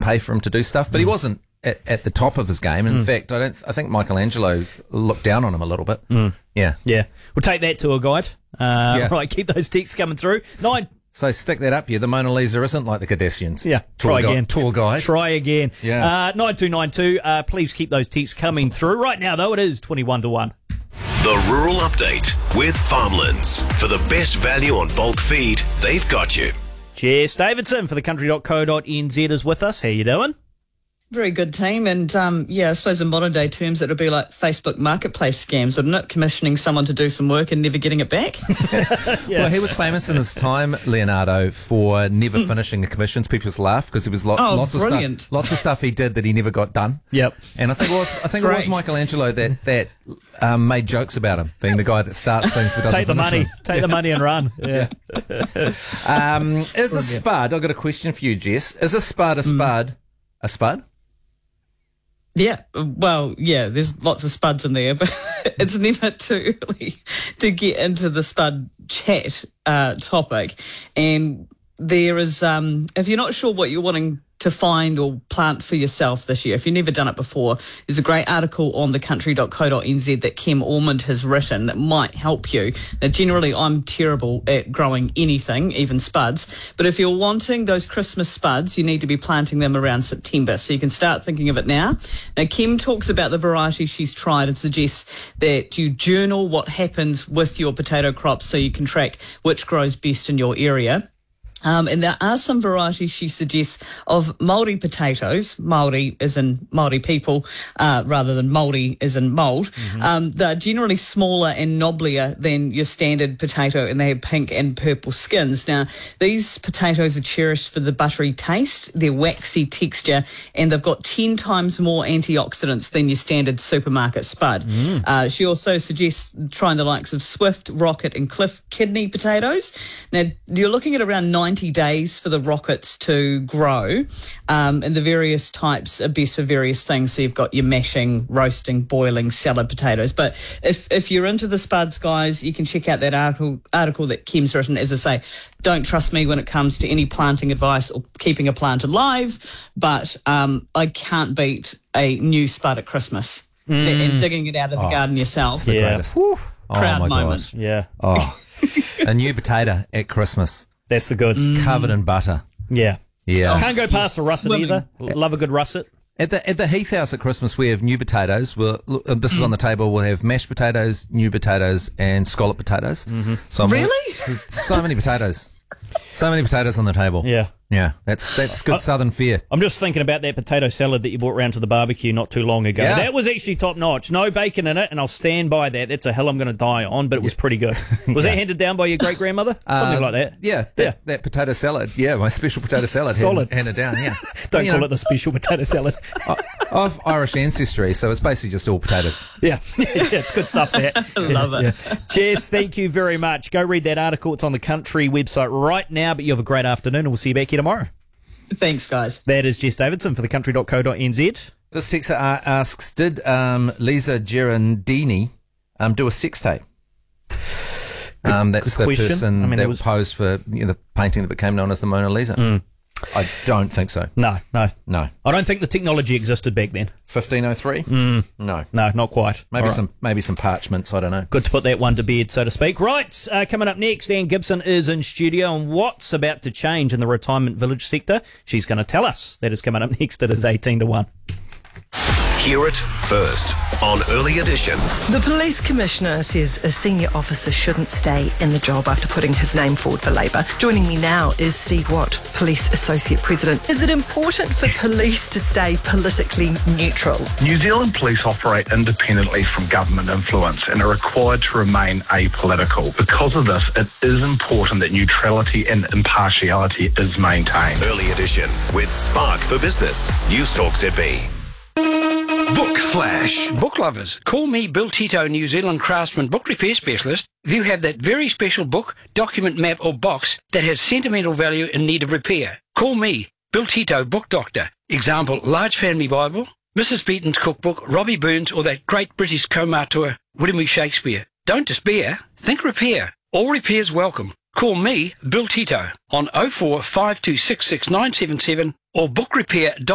pay for him to do stuff, but he wasn't at the top of his game. In fact, I think Michelangelo looked down on him a little bit. Yeah. We'll take that tour guide. Right, keep those texts coming through. So stick that up. The Mona Lisa isn't like the Kardashians. Yeah, try again. Tour guide. Try again. Yeah. 9292. Please keep those texts coming through. Right now, though, it is 21 to 1. The Rural Update with Farmlands. For the best value on bulk feed, they've got you. Jess Davidson for the country.co.nz is with us. How you doing? Very good team, and I suppose in modern day terms it would be like Facebook marketplace scams, wouldn't it? Commissioning someone to do some work and never getting it back. Well, he was famous in his time, Leonardo, for never finishing the commissions. People just laugh because there was lots of stuff he did that he never got done. Yep. And I think it was Michelangelo that made jokes about him being the guy that starts things but doesn't finish them. Take the money and run. Yeah. Is a spud? I've got a question for you, Jess. Is a spud a spud? A spud? Yeah, well, yeah, there's lots of spuds in there, but it's never too early to get into the spud chat topic. And there is, if you're not sure what you're wanting to find or plant for yourself this year, if you've never done it before, there's a great article on thecountry.co.nz that Kim Ormond has written that might help you. Now, generally, I'm terrible at growing anything, even spuds, but if you're wanting those Christmas spuds, you need to be planting them around September, so you can start thinking of it now. Now, Kim talks about the variety she's tried and suggests that you journal what happens with your potato crops so you can track which grows best in your area. And there are some varieties she suggests of Māori potatoes. Māori as in Māori people, rather than mouldy as in mould. They're generally smaller and knobblier than your standard potato, and they have pink and purple skins. Now, these potatoes are cherished for the buttery taste, their waxy texture, and they've got 10 times more antioxidants than your standard supermarket spud. She also suggests trying the likes of Swift, Rocket and Cliff kidney potatoes. Now, you're looking at around 90 days for the rockets to grow, and the various types are best for various things. So you've got your mashing, roasting, boiling, salad potatoes. But if you're into the spuds, guys, you can check out that article that Kim's written. As I say, don't trust me when it comes to any planting advice or keeping a plant alive, but I can't beat a new spud at Christmas and digging it out of the garden yourself. The greatest. Proud my moment. God. Yeah. A new potato at Christmas. That's the goods. Covered in butter. Yeah. Can't go past a russet Swimming. either. Love a good russet. At the Heath House at Christmas, we have new potatoes. This is on the table. We'll have mashed potatoes, new potatoes, and scallop potatoes. So Really? So many potatoes. So many potatoes on the table. Yeah, that's good southern fare. I'm just thinking about that potato salad that you brought round to the barbecue not too long ago. Yeah. That was actually top notch. No bacon in it, and I'll stand by that. That's a hill I'm going to die on, but it was pretty good. Was that handed down by your great-grandmother? Something like that? Yeah, that potato salad. Yeah, my special potato salad. Solid. Handed down, yeah. Don't call it the special potato salad. I've Irish ancestry, so it's basically just all potatoes. Yeah, it's good stuff there. Love it. Jess, thank you very much. Go read that article. It's on the Country website right now, but you have a great afternoon, and we'll see you back here tomorrow. Thanks, guys. That is Jess Davidson for the country.co.nz. This texter asks, did Lisa Gerardini do a sex tape? That's good the question. person that was posed for the painting that became known as the Mona Lisa. I don't think so. No. No. I don't think the technology existed back then. 1503? No, not quite. Maybe some parchments. I don't know. Good to put that one to bed, so to speak. Right, coming up next, Anne Gibson is in studio, and what's about to change in the retirement village sector? She's going to tell us. That is coming up next. It is 18 to 1. Hear it first on Early Edition. The police commissioner says a senior officer shouldn't stay in the job after putting his name forward for Labour. Joining me now is Steve Watt, Police Associate President. Is it important for police to stay politically neutral? New Zealand police operate independently from government influence and are required to remain apolitical. Because of this, it is important that neutrality and impartiality is maintained. Early Edition with Spark for Business. News Talk ZB. Book Flash. Book lovers, call me Bill Tito, New Zealand Craftsman Book Repair Specialist. If you have that very special book, document, map or box that has sentimental value in need of repair, call me, Bill Tito, Book Doctor. Example, Large Family Bible, Mrs. Beaton's Cookbook, Robbie Burns or that great British co-auteur, William E. Shakespeare. Don't despair, think repair. All repairs welcome. Call me, Bill Tito, on 04 5266 977 or bookrepair.com.